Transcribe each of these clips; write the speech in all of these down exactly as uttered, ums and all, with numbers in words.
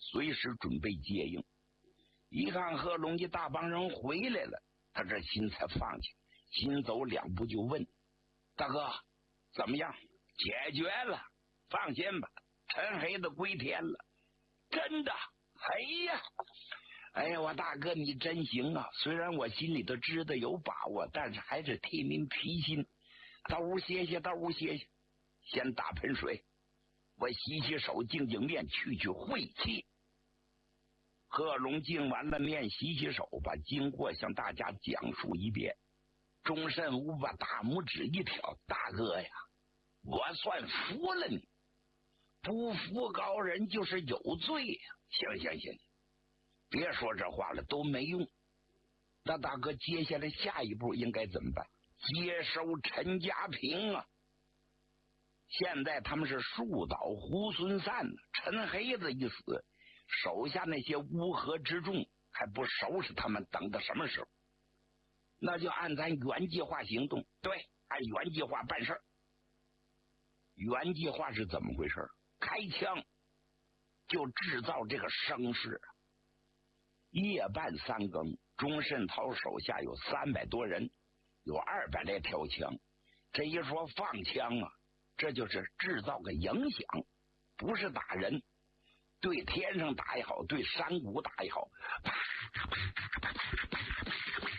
随时准备接应。一看贺龙一大帮人回来了，他这心才放下，心走两步就问：大哥，怎么样？解决了，放心吧，陈黑子归天了。真的？哎呀，哎呀，我大哥你真行啊！虽然我心里头知道有把握，但是还是替您皮心。到屋歇歇，到屋歇歇，先打盆水，我洗洗手，净净面，去去晦气。贺龙净完了面，洗洗手，把经过向大家讲述一遍。钟慎吾把大拇指一挑：大哥呀，我算服了你，不服高人就是有罪呀！行行行，别说这话了，都没用。那大哥，接下来下一步应该怎么办？接收陈家平啊！现在他们是树倒猢狲散了，陈黑子一死，手下那些乌合之众还不收拾他们，等到什么时候？那就按咱原计划行动。对，按原计划办事儿。原计划是怎么回事？开枪就制造这个声势。夜半三更，钟慎涛手下有三百多人，有二百来条枪。这一说放枪啊，这就是制造个影响，不是打人，对天上打也好，对山谷打也好，啪啪啪啪啪啪啪，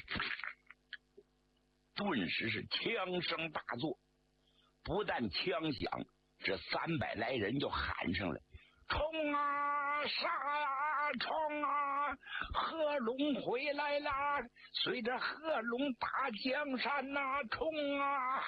顿时是枪声大作。不但枪响，这三百来人就喊上来：冲啊，杀啊，冲啊！贺龙回来啦！随着贺龙打江山呐、啊，冲啊！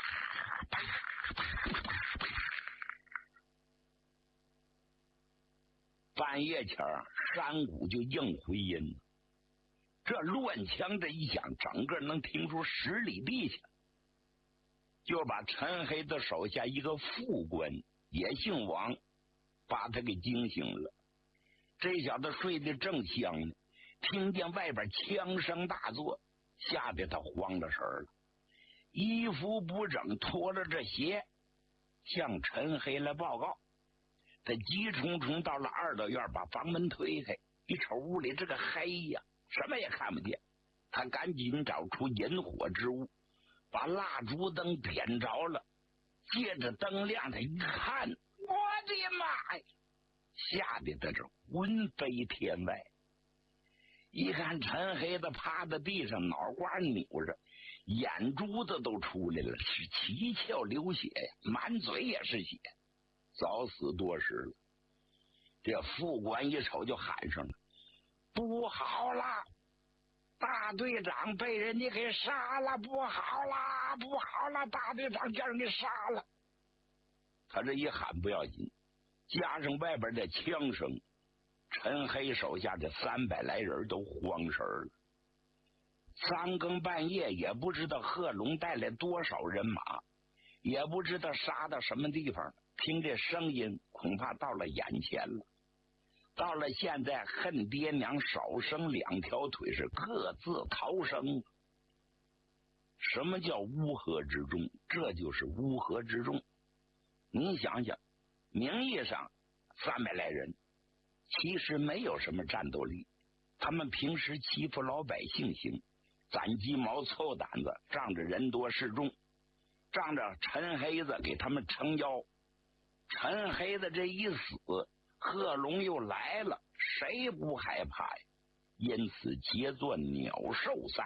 半夜前山谷就应回音，这乱枪这一响，整个能听出十里地下，就把陈黑的手下一个副官也姓王，把他给惊醒了。这小子睡得正香呢，听见外边枪声大作，吓得他慌了神了，衣服不整，脱了这鞋向陈黑来报告。他急冲冲到了二道院，把房门推开，一瞅屋里这个黑呀，什么也看不见。他赶紧找出引火之物，把蜡烛灯点着了，借着灯亮，他一看，我的妈呀，吓得他这魂飞天外。一看陈黑子趴在地上，脑瓜扭着，眼珠子都出来了，是七窍流血呀，满嘴也是血，早死多时了。这副官一瞅就喊上了：不好啦，大队长被人家给杀了，不好啦，不好啦，大队长叫人给杀了。他这一喊不要紧，加上外边的枪声，陈黑手下这三百来人都慌神了。三更半夜，也不知道贺龙带来多少人马，也不知道杀到什么地方，听这声音恐怕到了眼前了。到了现在，恨爹娘少生两条腿，是各自逃生。什么叫乌合之众？这就是乌合之众。你想想，名义上三百来人，其实没有什么战斗力，他们平时欺负老百姓行，攒鸡毛凑胆子，仗着人多势众，仗着陈黑子给他们撑腰。陈黑子这一死，贺龙又来了，谁不害怕呀？因此结作鸟兽散，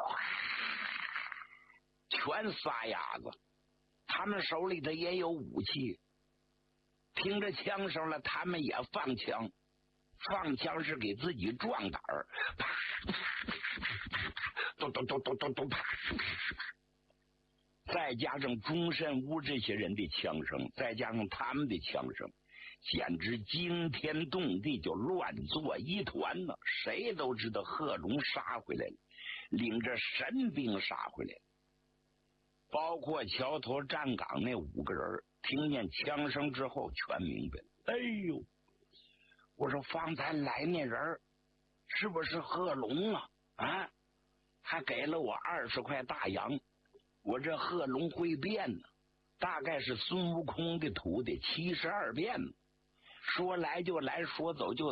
全撒丫子。他们手里头也有武器，听着枪声了，他们也放枪。放枪是给自己壮胆儿，啪啪啪啪，咚咚咚咚咚咚，啪啪啪。再加上钟慎吾这些人的枪声，再加上他们的枪声，简直惊天动地，就乱作一团了。谁都知道贺龙杀回来了，领着神兵杀回来了。包括桥头站岗那五个人，听见枪声之后全明白了。哎呦，我说方才来那人是不是贺龙啊？啊，还给了我二十块大洋。我这贺龙会变呢，大概是孙悟空的徒弟，七十二变呢。说来就来，说走就